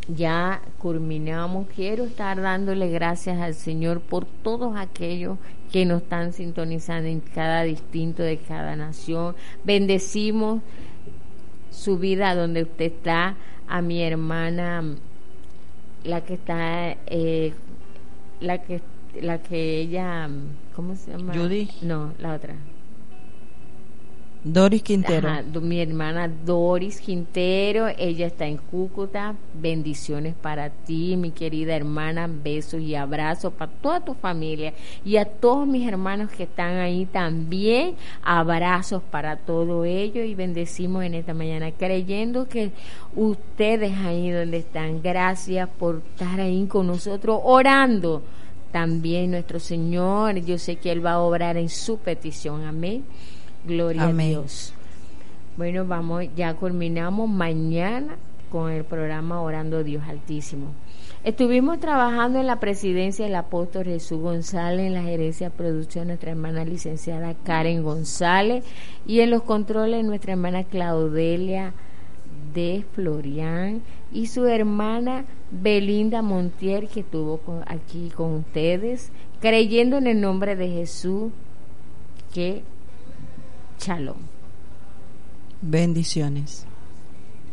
ya culminamos. Quiero estar dándole gracias al Señor por todos aquellos que nos están sintonizando en cada distinto de cada nación. Bendecimos su vida donde usted está, a mi hermana, la que está, la que ella, ¿cómo se llama? Judy. No, la otra. Doris Quintero. Ajá, mi hermana Doris Quintero, ella está en Cúcuta. Bendiciones para ti, mi querida hermana, besos y abrazos para toda tu familia y a todos mis hermanos que están ahí también, abrazos para todo ello y bendecimos en esta mañana creyendo que ustedes ahí donde están, gracias por estar ahí con nosotros orando. También nuestro Señor, yo sé que Él va a obrar en su petición, amén. Gloria Amén. a Dios. Bueno, ya culminamos mañana con el programa Orando Dios Altísimo. Estuvimos trabajando en la presidencia del apóstol Jesús González, en la gerencia de producción nuestra hermana licenciada Karen González y en los controles nuestra hermana Claudelia de Florian y su hermana Belinda Montier, que estuvo aquí con ustedes, creyendo en el nombre de Jesús que Shalom. Bendiciones.